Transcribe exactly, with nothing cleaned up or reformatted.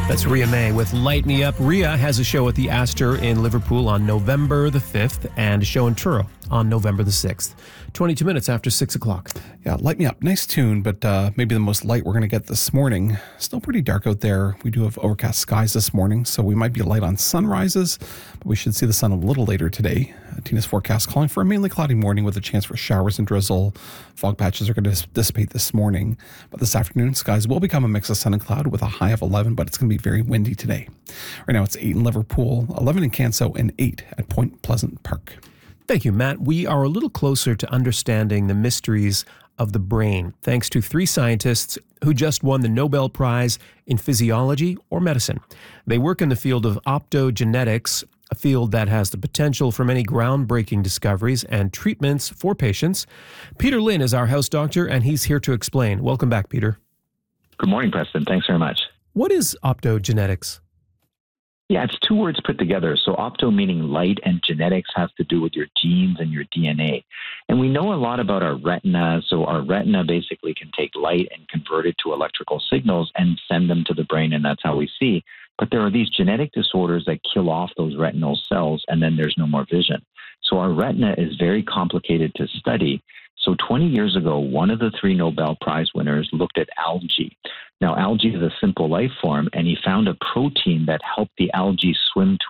That's Ria May with Light Me Up. Ria has a show at the Astor in Liverpool on November the fifth and a show in Truro on November the sixth. twenty-two minutes after six o'clock. Yeah, Light Me Up. Nice tune, but uh, maybe the most light we're going to get this morning. Still pretty dark out there. We do have overcast skies this morning, so we might be light on sunrises, but we should see the sun a little later today. Uh, Tina's forecast calling for a mainly cloudy morning with a chance for showers and drizzle. Fog patches are going to dis- dissipate this morning, but this afternoon, skies will become a mix of sun and cloud with a high of eleven, but it's going to be very windy today. Right now, it's eight in Liverpool, eleven in Canso, and eight at Point Pleasant Park. Thank you, Matt. We are a little closer to understanding the mysteries of the brain, thanks to three scientists who just won the Nobel Prize in Physiology or Medicine. They work in the field of optogenetics, a field that has the potential for many groundbreaking discoveries and treatments for patients. Peter Lynn is our house doctor, and he's here to explain. Welcome back, Peter. Good morning, Preston. Thanks very much. What is optogenetics? Yeah, it's two words put together. So opto meaning light and genetics has to do with your genes and your D N A. And we know a lot about our retina. So our retina basically can take light and convert it to electrical signals and send them to the brain, and that's how we see. But there are these genetic disorders that kill off those retinal cells, and then there's no more vision. So our retina is very complicated to study. So twenty years ago, one of the three Nobel Prize winners looked at algae. Now, algae is a simple life form, and he found a protein that helped the algae swim